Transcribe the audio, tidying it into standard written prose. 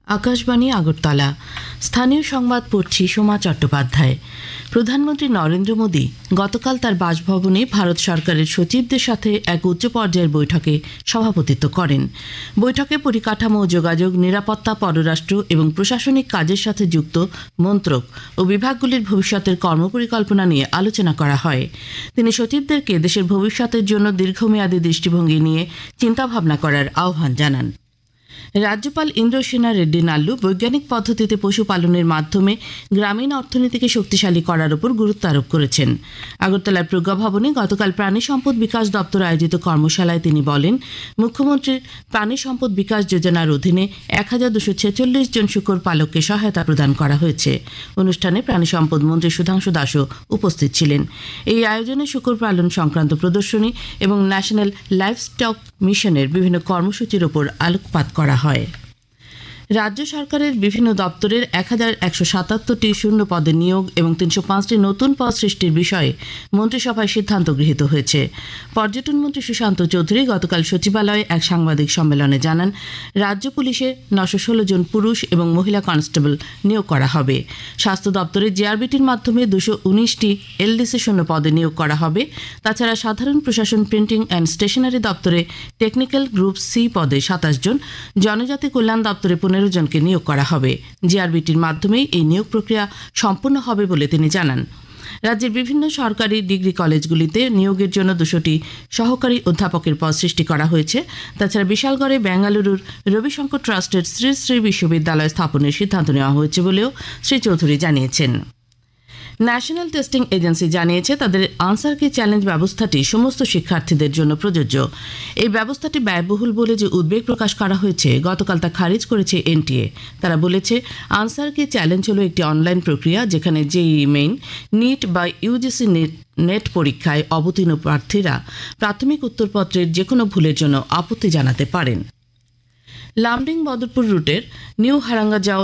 আকাশবাণী আগরতলা। স্থানীয় সংবাদ পড়ছি সোমা চট্টোপাধ্যায়। প্রধানমন্ত্রী নরেন্দ্র মোদী গতকাল তার বাসভবনে ভারত সরকারের সচিবদের সাথে এক উচ্চ পর্যায়ের বৈঠকে সভাপতিত্ব করেন। বৈঠকে পরিকাঠামো, যোগাযোগ, নিরাপত্তা, পররাষ্ট্র এবং প্রশাসনিক কাজের সাথে যুক্ত মন্ত্রক ও বিভাগগুলির ভবিষ্যতের কর্মপরিকল্পনা নিয়ে আলোচনা করা হয়। তিনি সচিবদেরকে দেশের ভবিষ্যতের জন্য দীর্ঘমেয়াদী দৃষ্টিভঙ্গি নিয়ে চিন্তাভাবনা করার আহ্বান জানান। রাজ্যপাল ইন্দ্রসেনা রেড্ডি নাল্লু বৈজ্ঞানিক পদ্ধতিতে পশুপালনের মাধ্যমে গ্রামীণ অর্থনীতিকে শক্তিশালী করার উপর গুরুত্ব আরোপ করেছেন। আগরতলার প্রজ্ঞা ভবনে গতকাল প্রাণী সম্পদ বিকাশ দপ্তর আয়োজিত কর্মশালায় তিনি বলেন, মুখ্যমন্ত্রীর প্রাণী সম্পদ বিকাশ যোজনার অধীনে 1246 জন শূকর পালককে সহায়তা প্রদান করা হয়েছে। অনুষ্ঠানে প্রাণী সম্পদ মন্ত্রী সুধাংশু দাসও উপস্থিত ছিলেন। এই আয়োজনে শূকর পালন সংক্রান্ত প্রদর্শনী এবং ন্যাশনাল লাইভস্টক মিশনের বিভিন্ন কর্মসূচির উপর আলোকপাত করা হয়। রাজ্য সরকারের বিভিন্ন দপ্তরের 1177টি শূন্য পদে নিয়োগ এবং 305টি নতুন পদ সৃষ্টির বিষয়ে মন্ত্রিসভায় সিদ্ধান্ত গৃহীত হয়েছে। পর্যটন মন্ত্রী সুশান্ত চৌধুরী গতকাল সচিবালয়ে এক সাংবাদিক সম্মেলনে জানান, রাজ্য পুলিশে 916 জন পুরুষ এবং মহিলা কনস্টেবল নিয়োগ করা হবে। স্বাস্থ্য দপ্তরে জিআরবিটির মাধ্যমে 219টি এলডিসি শূন্য পদে নিয়োগ করা হবে। তাছাড়া সাধারণ প্রশাসন, প্রিন্টিং অ্যান্ড স্টেশনারি দপ্তরে টেকনিক্যাল গ্রুপ সি পদে 27 জন, জনজাতি কল্যাণ দপ্তরে 15 জনকে নিয়োগ করা হবে। জিআরবিটির মাধ্যমেই এই নিয়োগ প্রক্রিয়া সম্পূর্ণ হবে বলে তিনি জানান। রাজ্যের বিভিন্ন সরকারি ডিগ্রি কলেজগুলিতে নিয়োগের জন্য 200টি সহকারী অধ্যাপকের পদ সৃষ্টি করা হয়েছে। তাছাড়া বিশালগড়ে বেঙ্গালুরুর রবিশঙ্কর ট্রাস্টের শ্রী শ্রী বিশ্ববিদ্যালয় স্থাপনের সিদ্ধান্ত নেওয়া হয়েছে বলেও শ্রী চৌধুরী জানিয়েছেন। ন্যাশনাল টেস্টিং এজেন্সি জানিয়েছে, তাদের আনসার কি চ্যালেঞ্জ ব্যবস্থাটি সমস্ত শিক্ষার্থীদের জন্য প্রযোজ্য। এই ব্যবস্থাটি ব্যয়বহুল বলে যে উদ্বেগ প্রকাশ করা হয়েছে, গতকাল তা খারিজ করেছে এনটিএ। তারা বলেছে, আনসার কি চ্যালেঞ্জ হল একটি অনলাইন প্রক্রিয়া যেখানে জেইই মেইন, নিট বা ইউজিসি নেট পরীক্ষায় অবতীর্ণ প্রার্থীরা প্রাথমিক উত্তরপত্রের যে কোনো ভুলের জন্য আপত্তি জানাতে পারেন। লামডিং বদরপুর রুটের নিউ হারাঙ্গাজাও